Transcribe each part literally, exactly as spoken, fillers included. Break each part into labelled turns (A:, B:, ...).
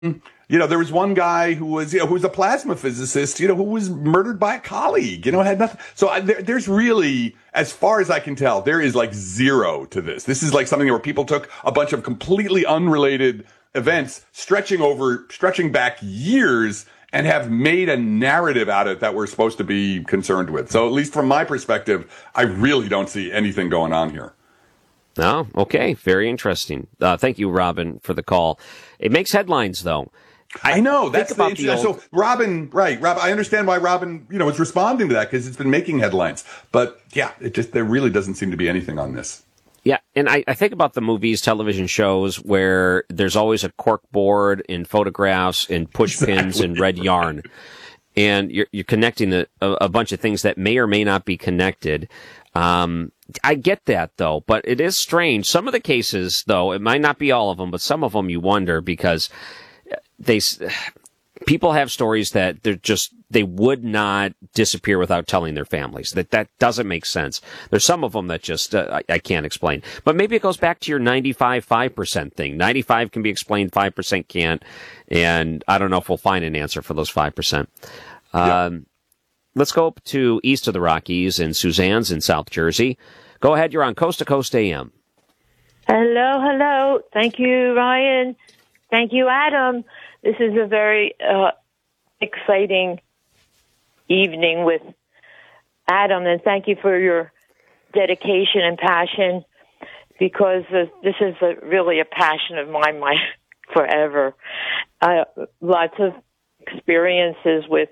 A: You know, there was one guy who was, you know, who was a plasma physicist, you know, who was murdered by a colleague, you know, had nothing. So I, there, there's really, as far as I can tell, there is like zero to this. This is like something where people took a bunch of completely unrelated events, stretching over, stretching back years, and have made a narrative out of it that we're supposed to be concerned with. So at least from my perspective, I really don't see anything going on here.
B: Oh, okay. Very interesting. Uh, thank you, Robin, for the call. It makes headlines, though.
A: I, I know. That's
B: about
A: the,
B: the old...
A: So Robin, right. Rob, I understand why Robin, you know, is responding to that because it's been making headlines. But yeah, it just, there really doesn't seem to be anything on this.
B: Yeah, and I, I think about the movies, television shows where there's always a cork board and photographs and push exactly. pins and red yarn. And you're, you're connecting a, a bunch of things that may or may not be connected. Um, I get that, though, but it is strange. Some of the cases, though, it might not be all of them, but some of them you wonder because they people have stories that they're just they would not disappear without telling their families. That that doesn't make sense. There's some of them that just uh, I, I can't explain. But maybe it goes back to your ninety-five five percent thing. ninety-five can be explained, five percent can't, and I don't know if we'll find an answer for those five percent. Um, yeah. Let's go up to east of the Rockies, and Suzanne's in South Jersey. Go ahead, you're on Coast to Coast A M.
C: Hello, hello. Thank you, Ryan. Thank you, Adam. This is a very uh, exciting evening with Adam, and thank you for your dedication and passion, because uh, this is a, really a passion of mine, my forever. Uh, lots of experiences with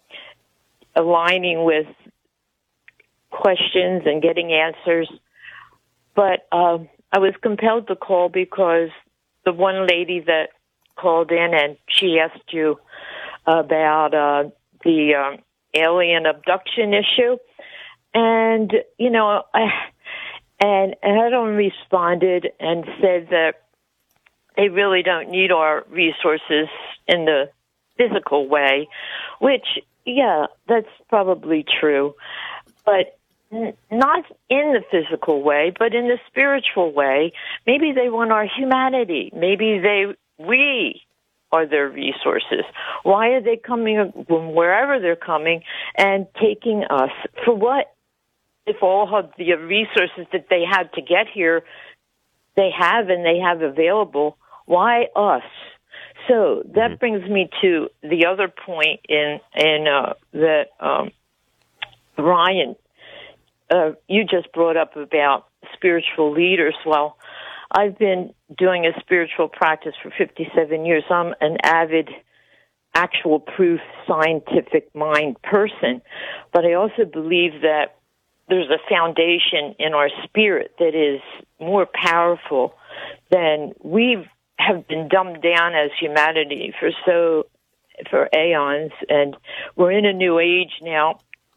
C: aligning with questions and getting answers. But um, I was compelled to call because the one lady that called in and she asked you about uh, the um, alien abduction issue. And, you know, I, and Adam responded and said that they really don't need our resources in the physical way, which, yeah, that's probably true. But n- not in the physical way, but in the spiritual way. Maybe they want our humanity. Maybe they, we are their resources. Why are they coming from wherever they're coming and taking us? For what? If all of the resources that they had to get here, they have and they have available, why us? So that mm-hmm. brings me to the other point in in uh, that um, Ryan, uh, you just brought up about spiritual leaders. Well, I've been doing a spiritual practice for fifty-seven years. I'm an avid, actual proof, scientific mind person, but I also believe that there's a foundation in our spirit that is more powerful than we've have been dumbed down as humanity for so for aeons, and we're in a new age now,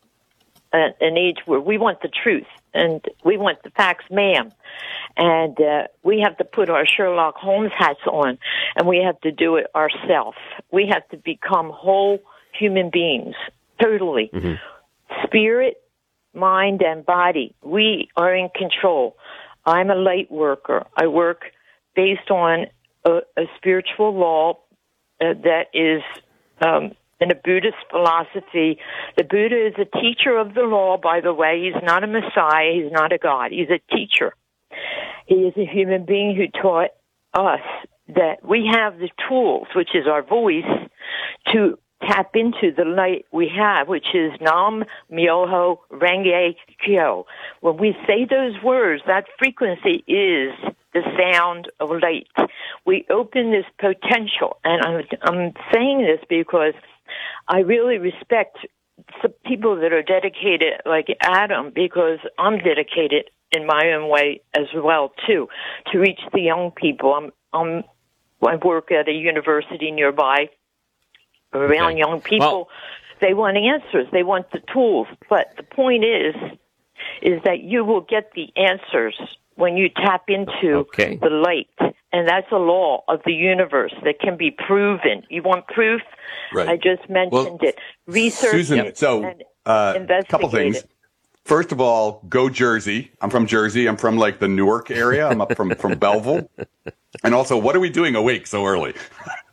C: uh, an age where we want the truth and we want the facts, ma'am, and uh, we have to put our Sherlock Holmes hats on, and we have to do it ourselves. We have to become whole human beings, totally, mm-hmm. spirit, mind, and body. We are in control. I'm a light worker. I work based on A, a spiritual law uh, that is um, in a Buddhist philosophy. The Buddha is a teacher of the law, by the way. He's not a Messiah. He's not a God. He's a teacher. He is a human being who taught us that we have the tools, which is our voice, to tap into the light we have, which is Nam Myoho Renge Kyo. When we say those words, that frequency is the sound of light. We open this potential, and I'm, I'm saying this because I really respect some people that are dedicated like Adam, because I'm dedicated in my own way as well, too, to reach the young people. I'm, I'm, I work at a university nearby around okay. young people. Well, they want answers. They want the tools. But the point is, is that you will get the answers when you tap into
B: okay.
C: the light. And that's a law of the universe that can be proven. You want proof?
A: Right.
C: I just mentioned
A: well,
C: it. Research
A: Susan,
C: it
A: so,
C: and
A: uh,
C: investigate
A: couple things.
C: It.
A: First of all, go Jersey. I'm from Jersey. I'm from like the Newark area. I'm up from, from Belleville. And also, what are we doing awake so early?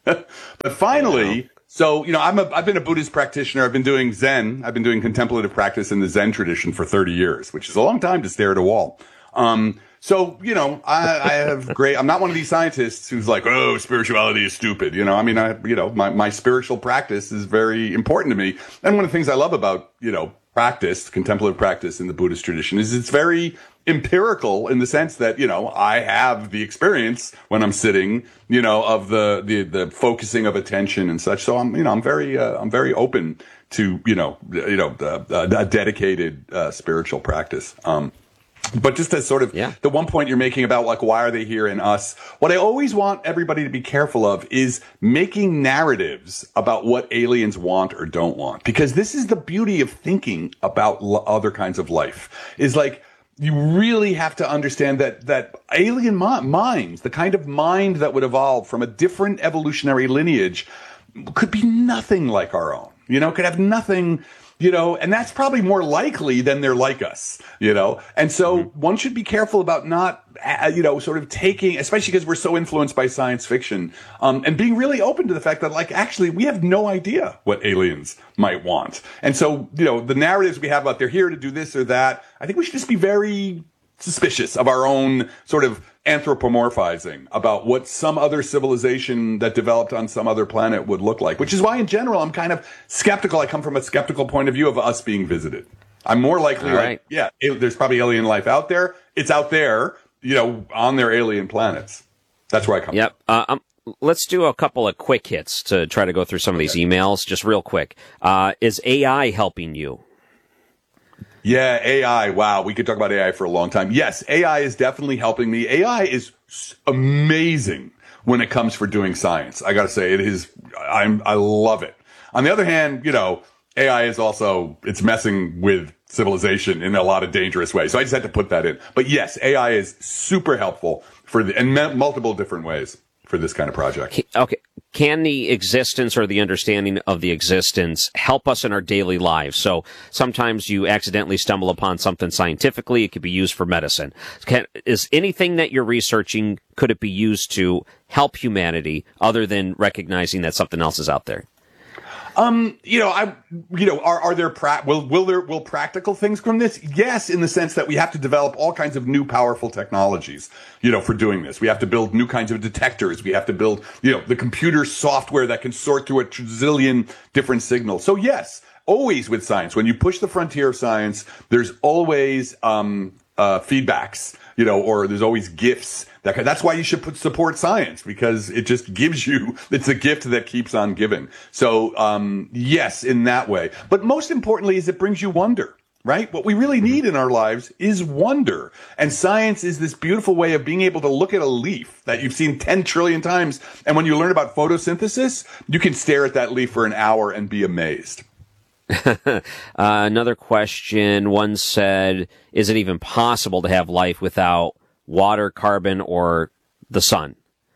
A: But finally, so, you know, I'm a, I've been a Buddhist practitioner. I've been doing Zen. I've been doing contemplative practice in the Zen tradition for thirty years, which is a long time to stare at a wall. Um, so, you know, I, I have great, I'm not one of these scientists who's like, oh, spirituality is stupid. You know, I mean, I, you know, my, my spiritual practice is very important to me. And one of the things I love about, you know, practice, contemplative practice in the Buddhist tradition is it's very empirical in the sense that, you know, I have the experience when I'm sitting, you know, of the, the, the focusing of attention and such. So I'm, you know, I'm very, uh, I'm very open to, you know, you know, uh, a dedicated, uh, spiritual practice. Um, But just as sort of yeah. the one point you're making about like, why are they here in us? What I always want everybody to be careful of is making narratives about what aliens want or don't want. Because this is the beauty of thinking about l- other kinds of life is like, you really have to understand that, that alien mi- minds, the kind of mind that would evolve from a different evolutionary lineage could be nothing like our own, you know, could have nothing. You know, and that's probably more likely than they're like us, you know. And so mm-hmm. one should be careful about not, uh, you know, sort of taking, especially because we're so influenced by science fiction, um, and being really open to the fact that, like, actually, we have no idea what aliens might want. And so, you know, the narratives we have about they're here to do this or that, I think we should just be very suspicious of our own sort of anthropomorphizing about what some other civilization that developed on some other planet would look like, which is why in general I'm kind of skeptical. I come from a skeptical point of view of us being visited. I'm more likely
B: All
A: like,
B: right.
A: yeah, it, there's probably alien life out there. It's out there, you know, on their alien planets. That's where I come
B: yep.
A: from.
B: Uh, um, let's do a couple of quick hits to try to go through some of these
A: okay.
B: emails, just real quick. Uh, is A I helping you?
A: Yeah, A I. Wow, we could talk about A I for a long time. Yes, A I is definitely helping me. A I is amazing when it comes for doing science. I got to say, it is. I'm. I love it. On the other hand, you know, A I is also it's messing with civilization in a lot of dangerous ways. So I just had to put that in. But yes, A I is super helpful for the in multiple different ways for this kind of project.
B: Okay. Can the existence or the understanding of the existence help us in our daily lives? So sometimes you accidentally stumble upon something scientifically. It could be used for medicine. Can, is anything that you're researching, could it be used to help humanity other than recognizing that something else is out there?
A: Um, you know, I, you know, are, are there, pra- will, will there, will practical things from this? Yes, in the sense that we have to develop all kinds of new powerful technologies, you know, for doing this. We have to build new kinds of detectors. We have to build, you know, the computer software that can sort through a trillion different signals. So yes, always with science, when you push the frontier of science, there's always, um, uh, feedbacks, you know, or there's always gifts. That, that's why you should put support science, because it just gives you, it's a gift that keeps on giving. So, um, yes, in that way. But most importantly is it brings you wonder, right? What we really need in our lives is wonder. And science is this beautiful way of being able to look at a leaf that you've seen ten trillion times. And when you learn about photosynthesis, you can stare at that leaf for an hour and be amazed.
B: uh, another question. One said, is it even possible to have life without water, carbon, or the sun?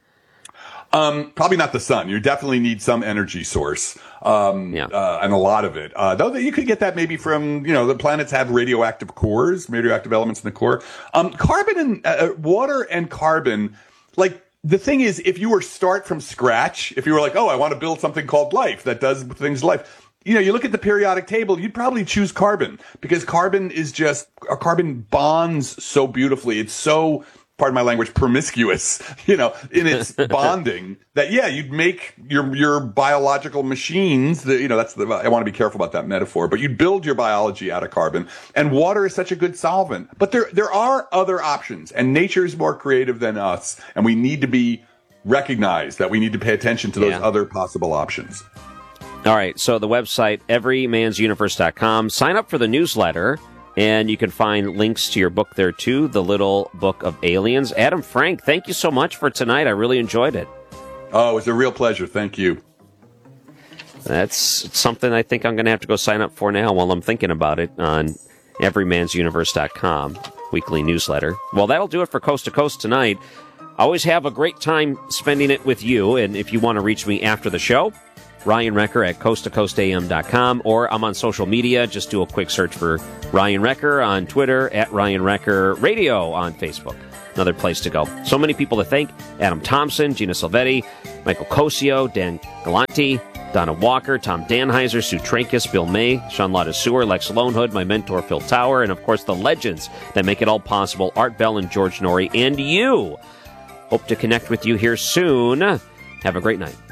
A: Um, probably not the sun. You definitely need some energy source. Um,
B: yeah.
A: uh, and a lot of it. Uh, though you could get that maybe from, you know, the planets have radioactive cores, radioactive elements in the core. Um, carbon and uh, water and carbon, like, the thing is, if you were start from scratch, if you were like, oh, I want to build something called life that does things life, you know, you look at the periodic table, you'd probably choose carbon, because carbon is just, uh, carbon bonds so beautifully. It's so, pardon my language, promiscuous, you know, in its bonding that, yeah, you'd make your, your biological machines, that, you know, that's the, I want to be careful about that metaphor, but you'd build your biology out of carbon. And water is such a good solvent. But there, there are other options, and nature is more creative than us. And we need to be recognized that we need to pay attention to those
B: yeah.
A: other possible options.
B: All right, so the website, every mans universe dot com. Sign up for the newsletter, and you can find links to your book there, too, The Little Book of Aliens. Adam Frank, thank you so much for tonight. I really enjoyed it.
A: Oh, it was a real pleasure. Thank you.
B: That's something I think I'm going to have to go sign up for now while I'm thinking about it on every mans universe dot com, weekly newsletter. Well, that'll do it for Coast to Coast tonight. I always have a great time spending it with you, and if you want to reach me after the show, Ryan Recker at coast to coast a m dot com, or I'm on social media. Just do a quick search for Ryan Recker on Twitter, at Ryan Recker Radio on Facebook. Another place to go. So many people to thank. Adam Thompson, Gina Silvetti, Michael Cosio, Dan Galanti, Donna Walker, Tom Danheiser, Sue Trakus, Bill May, Sean Lotta Sewer, Lex Lonehood, my mentor Phil Tower, and of course the legends that make it all possible, Art Bell and George Norrie, and you. Hope to connect with you here soon. Have a great night.